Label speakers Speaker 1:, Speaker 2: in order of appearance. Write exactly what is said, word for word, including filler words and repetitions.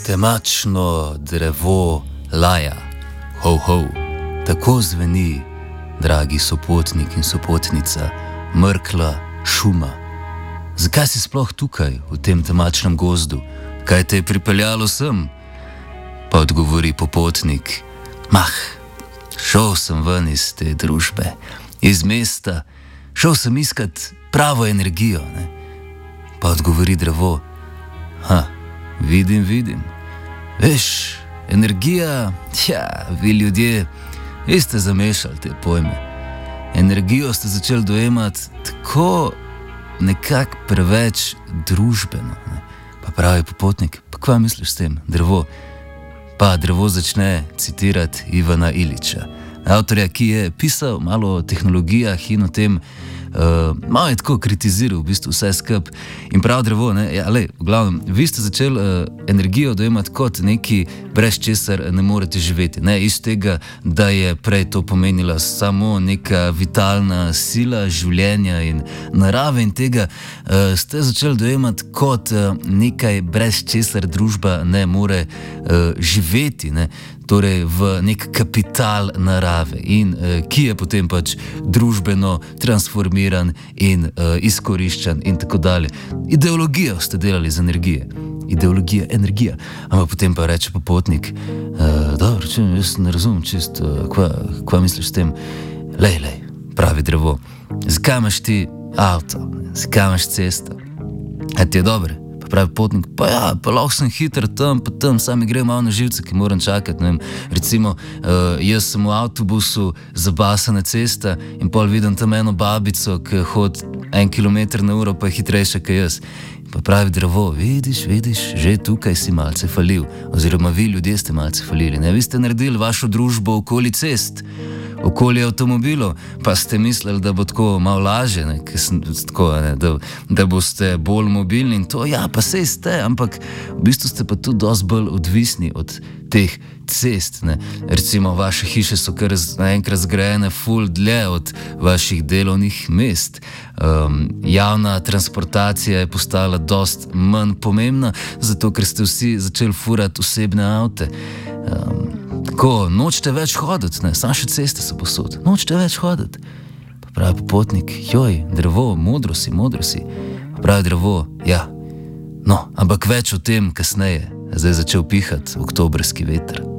Speaker 1: Temačno drevo laja, ho, ho, tako zveni, dragi sopotnik in sopotnica, mrkla šuma. Zakaj si sploh tukaj, v tem temačnem gozdu? Kaj te je pripeljalo sem? Pa odgovori popotnik, mah, šel sem ven iz te družbe, iz mesta, šel sem iskat pravo energijo, ne? Pa odgovori drevo, ha, vidim, vidim. Veš, energija, ja, vi ljudje, vi ste zamešali te pojme. Energijo ste začeli dojemati tako nekako preveč družbeno. Ne? Pa pravi popotnik, pa kva misliš s tem, drevo? Pa drevo začne citirati Ivana Ilića, avtorja, ki je pisal malo o tehnologijah in o tem, Uh, malo je tako kritiziral v bistvu vse skup in prav drevo, ne, ja, lej, v glavnem, vi ste začeli uh, energijo dojemati kot neki, brez česar ne morete živeti, ne, iz tega, da je prej to pomenila samo neka vitalna sila življenja in narave in tega uh, ste začeli dojemati kot uh, nekaj, brez česar družba ne more uh, živeti, ne, torej v nek kapital narave in uh, ki je potem pač družbeno transformiran in uh, izkoriščan in tako dalje. Ideologijo ste delali z energije. Ideologija, energija. Ampak potem pa reče popotnik, uh, dobro, če jaz ne razumem čist, uh, kva, kva misliš s tem? Lej, lej, pravi drevo, zakaj imaš ti avto, zakaj imaš cesto? A ti je dobro? Pravi potnik, pa ja, pa lahko sem hiter tam, pa tam, sami gre malo na živce, ki moram čakati, ne vem, recimo, uh, jaz sem v avtobusu, zabasana cesta in pol vidim tam eno babico, ki hodi en kilometer na uro, pa je hitrejša kot jaz. Pa pravi drevo, vidiš, vidiš, že tukaj si malce falil, oziroma vi ljudje ste malce falili, ne, vi ste naredili vašo družbo okoli cest, okoli avtomobilov, pa ste mislili, da bo tako malo lažje, ne, tako, ne, da, da boste bolj mobilni in to, ja, pa sej ste, ampak v bistvu ste pa tudi dosti bolj odvisni od teh cest, ne. Recimo, vaše hiše so kar naenkrat zgrajene ful dlje od vaših delovnih mest. Um, javna transportacija je postala dosti manj pomembna, zato ker ste vsi začeli furati osebne avte. Um, Tako, nočete več hoditi, ne, samo še ceste so posod, nočete več hoditi. Pa pravi popotnik, joj, drevo, modro si, modro si. Pa pravi drevo, ja, no, ampak več o tem kasneje, zdaj je začel pihati oktobrski veter.